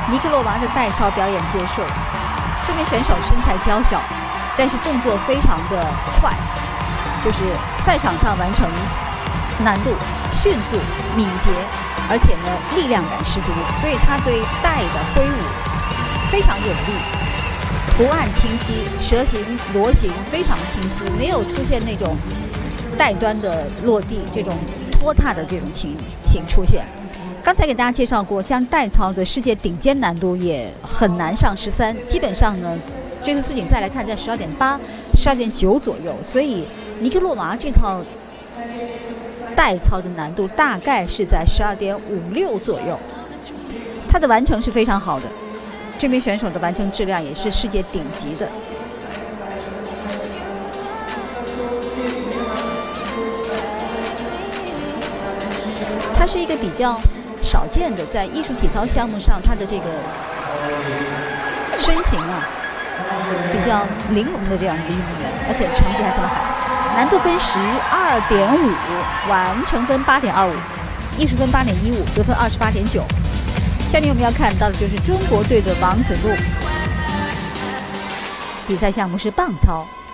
尼克洛娃的代操表演接受。这名选手身材娇小，但是动作非常的快，就是赛场上完成难度迅速、敏捷，而且呢力量感十足，所以他对带的挥舞非常有力，图案清晰，蛇形、螺形非常清晰，没有出现那种带端的落地这种拖沓的这种情形出现。刚才给大家介绍过，像代操的世界顶尖难度也很难上13，基本上呢，这次世锦赛来看在12.8、12.9左右，所以尼克洛娃这套代操的难度大概是在12.56左右，他的完成是非常好的，这名选手的完成质量也是世界顶级的。他是一个比较少见的在艺术体操项目上，他的这个身形啊比较玲珑的这样一个运动员，而且成绩还这么好。难度分12.5，完成分8.25，艺术分8.15，得分28.9。下面我们要看到的就是中国队的王子路，比赛项目是棒操。